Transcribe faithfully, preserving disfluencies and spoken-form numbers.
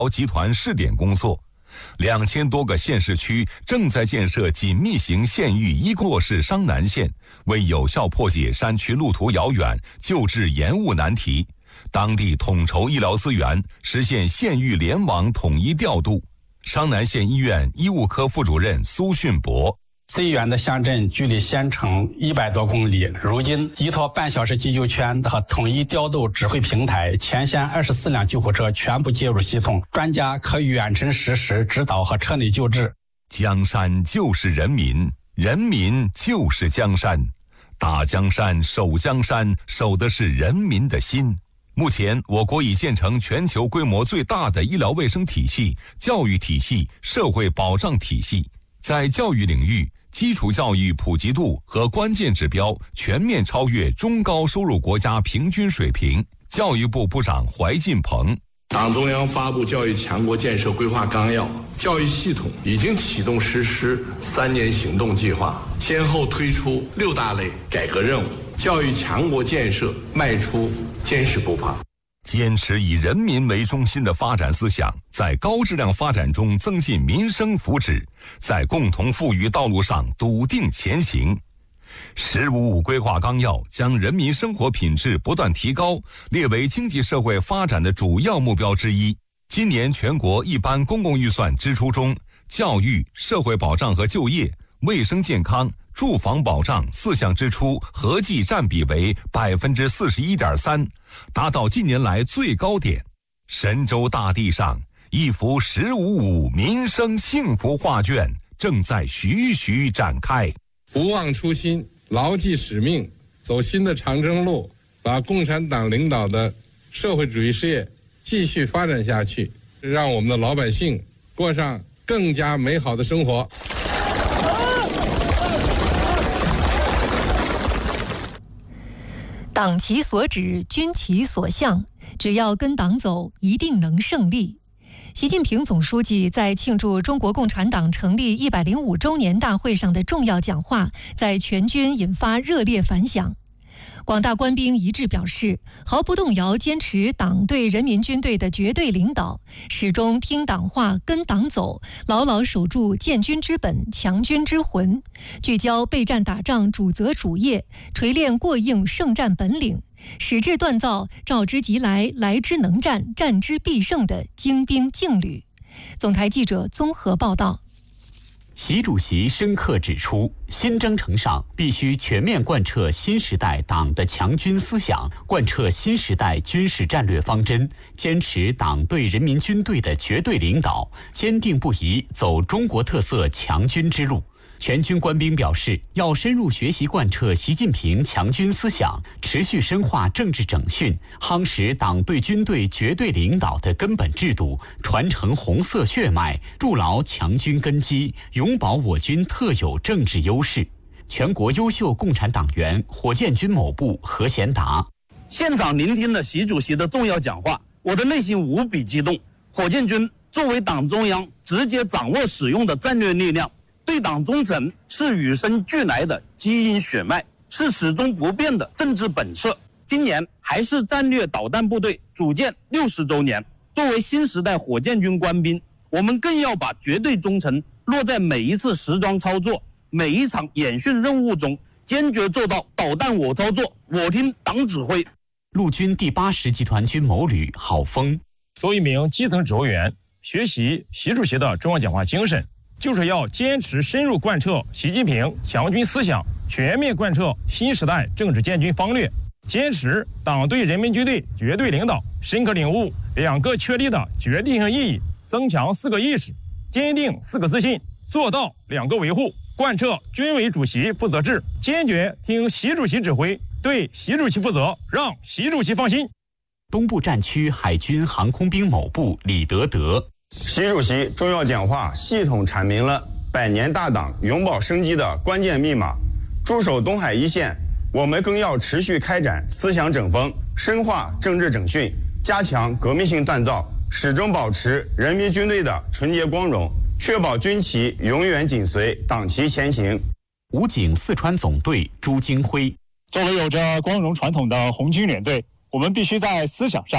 集团试点工作。两千多个县市区正在建设紧密型县域一过市商南线，为有效破解山区路途遥远、救治延误难题，当地统筹医疗资源，实现县域联网统一调度。商南县医院医务科副主任苏训博。 最远的乡镇距离县城一百多公里，如今依托半小时急救圈和统一调度指挥平台，全县二十四辆救护车全部接入系统，专家可远程实时指导和车内救治。 江山就是人民，人民就是江山，打江山守江山，守的是人民的心。目前，我国已建成全球规模最大的医疗卫生体系、教育体系、社会保障体系。在教育领域，基础教育普及度和关键指标全面超越中高收入国家平均水平。教育部部长怀进鹏。 党中央发布教育强国建设规划纲要，教育系统已经启动实施三年行动计划，先后推出六大类改革任务，教育强国建设迈出坚实步伐。 坚持以人民为中心的发展思想，在高质量发展中增进民生福祉，在共同富裕道路上笃定前行。十五五规划纲要将人民生活品质不断提高列为经济社会发展的主要目标之一。今年全国一般公共预算支出中，教育、社会保障和就业、卫生健康、住房保障四项支出合计占比为百分之四十一点三，达到近年来最高点。神州大地上，一幅“十五五”民生幸福画卷正在徐徐展开。 不忘初心，牢记使命，走新的长征路，把共产党领导的社会主义事业继续发展下去，让我们的老百姓过上更加美好的生活。 党其所指，军其所向，只要跟党走，一定能胜利。习近平总书记在庆祝中国共产党成立一百零五周年大会上的重要讲话，在全军引发热烈反响。广大官兵一致表示，毫不动摇坚持党对人民军队的绝对领导，始终听党话跟党走，牢牢守住建军之本、强军之魂，聚焦备战打仗主责主业，锤炼过硬胜战本领，矢志锻造召之即来、来之能战、战之必胜的精兵劲旅。总台记者综合报道。 习主席深刻指出，新征程上必须全面贯彻新时代党的强军思想，贯彻新时代军事战略方针，坚持党对人民军队的绝对领导，坚定不移走中国特色强军之路。全军官兵表示，要深入学习贯彻习近平强军思想，持续深化政治整训，夯实党对军队绝对领导的根本制度，传承红色血脉，筑牢强军根基，永保我军特有政治优势。全国优秀共产党员火箭军某部何贤达： 现场聆听了习主席的重要讲话，我的内心无比激动。火箭军作为党中央直接掌握使用的战略力量，对党忠诚是与生俱来的基因血脉，是始终不变的政治本色。今年还是战略导弹部队组建六十周年，作为新时代火箭军官兵，我们更要把绝对忠诚落在每一次实装操作、每一场演训任务中，坚决做到导弹我操作，我听党指挥。 陆军第八十集团军某旅郝峰： 作为一名基层指挥员，学习习主席的重要讲话精神，就是要坚持深入贯彻习近平强军思想，全面贯彻新时代政治建军方略，坚持党对人民军队绝对领导，深刻领悟两个确立的决定性意义，增强四个意识，坚定四个自信，做到两个维护，贯彻军委主席负责制，坚决听习主席指挥，对习主席负责，让习主席放心。 东部战区海军航空兵某部李德德： 习主席重要讲话系统阐明了百年大党永保生机的关键密码。驻守东海一线，我们更要持续开展思想整风，深化政治整训，加强革命性锻造，始终保持人民军队的纯洁光荣，确保军旗永远紧随党旗前行。 武警四川总队朱金辉： 作为有着光荣传统的红军联队，我们必须在思想上